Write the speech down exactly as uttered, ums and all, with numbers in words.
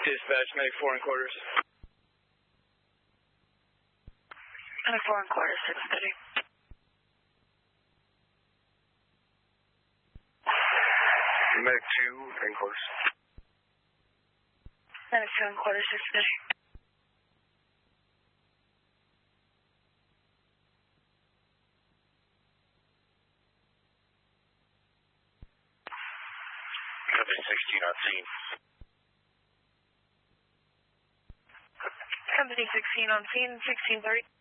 Dispatch, Medic four and quarters. Medic four and quarters, six thirty. Medic two and quarters. Medic two and quarters, six thirty. Company sixteen on scene. Company sixteen on scene, sixteen thirty.